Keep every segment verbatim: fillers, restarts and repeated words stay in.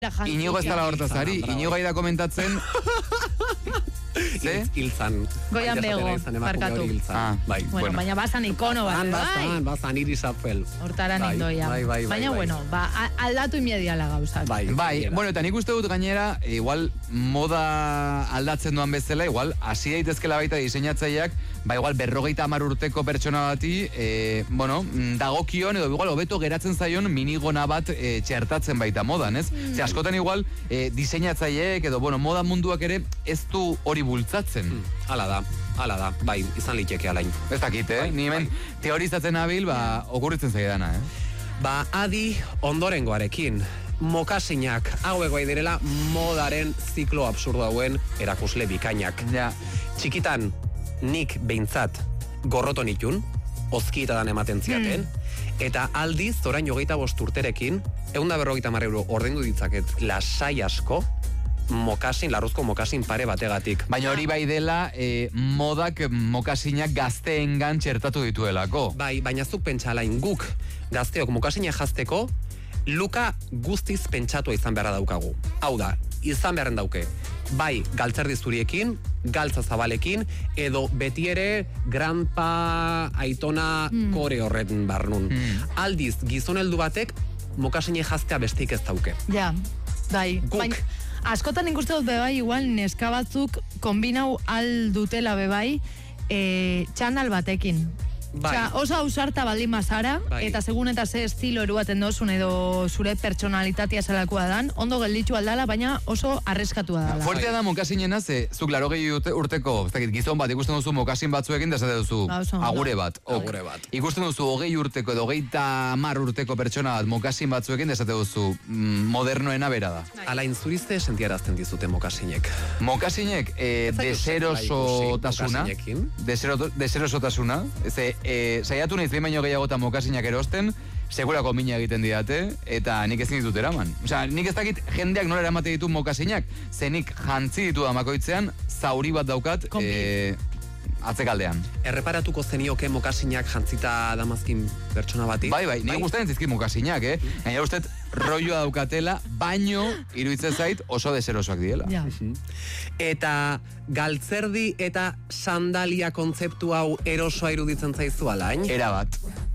Inigo ez dala hortazari, Inigo gai da komentatzen... Ze? Hiltzan. Goian bego, barkatu. Ah, bai, bueno, bueno, baina bazan ikono bat, bai. Bazan, bazan Iris Apfel. Hortara nindoia. Bai, bai, bai, baina, bai. bueno, ba, aldatu inmediala gauzak. Bai, bai, bueno, eta nik uste dut gainera, igual moda aldatzen duan bezala, igual, hasi daitezkela baita diseinatzaileak, ba, igual, berrogeita hamar urteko pertsona bati, e, bueno, dagokion, edo igual, hobeto geratzen zaion minigona bat e, txertatzen baita modan, ez? Mm. Ze askotan igual, e, diseinatzaileek, edo, bueno, moda munduak ere, ez du hori bultzatzen. Mm, hala da, hala da, bai, izan liteke alain. Ez dakit, eh? Bai, Ni hemen bai. teorizatzen abil, ba, okurritzen zaidana, eh? Ba, adi ondorengoarekin, mokasinak, hauek bai direla modaren ziklo absurdo hauen erakusle bikainak. Ja. Txikitan, nik behintzat gorroto nitun, ozkietadan ematen ziaten, eta aldiz, orain hogeita bost urterekin, eunda berrogeita mar euro ordaindu ditzaket lasai asko, mokasin, larruzko mokasin pare bategatik. Baina hori bai dela, e, modak mokasinak gazteengan txertatu dituelako. Bai, baina zuk pentsalain guk gazteok mokasinak jazteko, luka guztiz pentsatua izan beharra daukagu. Hau da, izan beharren dauke. Bai, galtzerdi zuriekin, galtza zabalekin, edo beti ere grandpa aitona mm. kore horren barnun. Mm. Aldiz, gizon heldu batek mokasinak jaztea besteik ez dauke. Ja, bai. Guk. Baina, askotan ikuste dut bebai, igual neska batzuk kombinau aldutela bebai, e, txandal batekin. Bai. Osea, oso ausarta baldin mazara, Bai. eta segun eta ze estilo eruaten dozun edo zure pertsonalitatea zelakoa dan, ondo gelditu aldala, baina oso arreskatua dala. Fuertea da mokasinena, ze, zuk larogei urte, urteko, ez dakit, gizon bat, ikusten duzu mokasin batzuekin, da esate duzu, Ba, oso ondo. agure bat. Ok. Agure bat. Ikusten duzu, hogei urteko edo hogeita hamar urteko pertsona bat, mokasin batzuekin, da esate duzu, mm, modernoena bera da. Alain zurizte sentiarazten dizute mokasinek. Mokasinek, eh, deserosotasuna, Mokasinekin. desero- deserosotasuna, ze, eh, saiatu naiz behin baino gehiago eta mokasinak erosten, segurako mina egiten didate, eta nik ezin ditut eraman. Osea, nik ez dakit jendeak nola eramate ditu mokasinak, ze nik jantzi ditu amakoitzean, zauri bat daukat, eh, atzekaldean. Erreparatuko zenioke mokasinak jantzita damazkin pertsona bati? Bai, bai, nik gustatzen zizkit mokasinak, eh? Gaina ustez, rolloa daukatela, baino, iruditzen zait, oso deserosoak diela. Ja. Eta galtzerdi eta sandalia kontzeptu hau erosoa iruditzen zaizu alain? Era bat.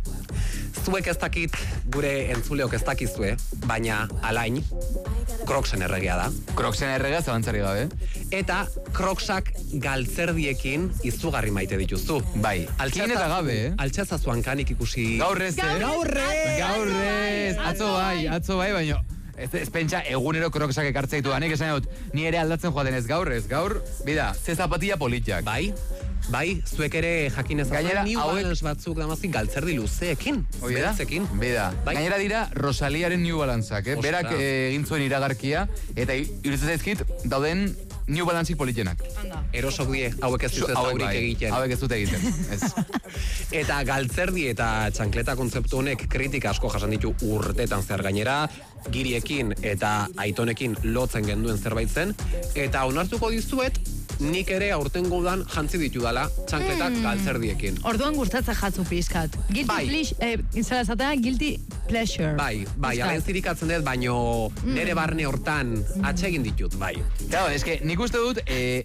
Zuek ez dakit, gure entzuleok ez dakizue, baina alain, Crocsen erregea da. Crocsen erregea zabantzari gabe. Eta Crocsak galtzerdiekin izugarri maite dituzu. Bai, kin eta gabe, eh? Altxazazuan kanik ikusi... Gaur ez, eh? Gaur ez! Gaur ez! Atzo bai, atzo bai, baino... Ez, ez pentsa, egunero kroksak ekartzea ditu, nik esan dut, ni ere aldatzen joaten ez gaur ez, gaur, bida, ze zapatia politiak. Bai, bai, zuek ere jakin ez Gainera, New hauek- Balance batzuk damazik galtzerdi luzeekin. Hoi da? Beltzekin. Bida. Bai. Gainera dira Rosaliaren New Balanceak, eh? Ostra. Berak eh, egin zuen iragarkia, eta iruditzen zaizkit, dauden New Balanceik politzenak. Anda. Erosok die, hauek ez dute Hauek zaurik bai, egiten. Hauek ez dute egiten, ez. Eta galtzerdi eta txankleta kontzeptu honek kritika asko jasan ditu urtetan zehar gainera, giriekin eta aitonekin lotzen genduen zerbait zen, eta onartuko dizuet, nik ere aurtengo udan jantzi ditu dala txankletak galtzerdiekin. Orduan gustatzen jatzu pizkat. Guilty Bai. pleasure, eh, izala esatea, guilty pleasure. Bai, bai, Pixkat. alain zirikatzen dut, baino nere barne hortan atsegin ditut, bai. Claro, eske, nik uste dut, eh,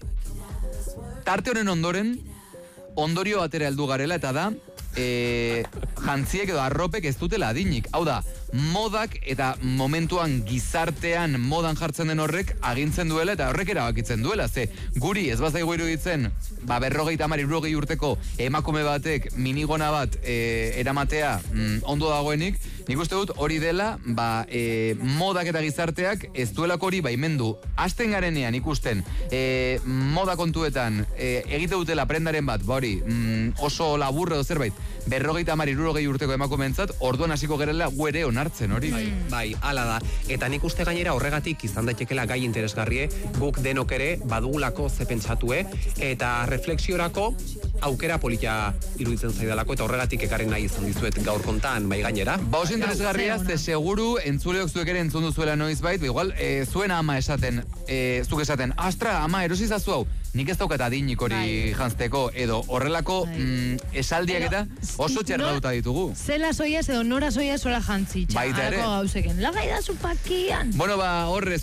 tarte honen ondoren, ondorio batera heldu garela, eta da, eh, jantziek edo arropek ez dutela adinik. Hau da, modak eta momentuan gizartean modan jartzen den horrek agintzen duela eta horrek erabakitzen duela. Ze guri ez bazaigu iruditzen, ba berrogeita hamar hirurogei urteko emakume batek minigona bat e, eramatea mm, ondo dagoenik, nik uste dut hori dela, ba e, modak eta gizarteak ez duelako hori baimendu. Hasten garenean ikusten e, moda kontuetan e, egite dutela prendaren bat, ba hori mm, oso laburro edo zerbait, berrogeita hamar hirurogei urteko emakumeentzat, orduan hasiko gerela gu ere onartzen hori. Bai, bai, hala da. Eta nik uste gainera horregatik izan daitekela gai interesgarrie, guk denok ere badugulako ze pentsatue, eta reflexiorako aukera polita iruditzen zaidalako, eta horregatik ekarri nahi izan dizuet gaur kontan mai gainera. Ba, oso interesgarria, ze seguru entzuleok zuek ere entzun duzuela noizbait, igual, e, zuen ama esaten, e, zuk esaten, astra, ama, erosi zazu hau, nik ez daukat adinik hori janzteko, edo horrelako mm, esaldiak eta oso txerrauta ditugu. Zela soiaz edo nora soiaz sola jantzitxa. Baita ere. Alako gauzeken. Lagai da zupakian. Bueno, ba, horrez,